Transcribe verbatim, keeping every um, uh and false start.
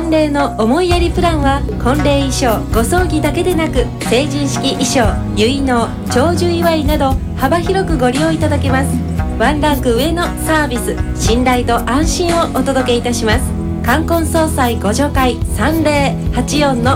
婚礼の思いやりプランは、婚礼衣装、ご葬儀だけでなく成人式衣装、結納、長寿祝いなど幅広くご利用いただけます。ワンランク上のサービス、信頼と安心をお届けいたします。冠婚葬祭ご助会さんぜろはちよん